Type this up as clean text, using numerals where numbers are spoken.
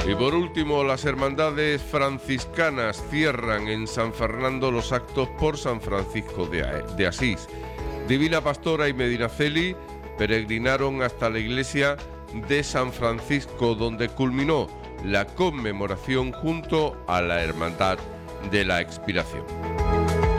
Y por último, las hermandades franciscanas cierran en San Fernando los actos por San Francisco de Asís. Divina Pastora y Medinaceli peregrinaron hasta la iglesia de San Francisco, donde culminó la conmemoración junto a la Hermandad de la Expiración.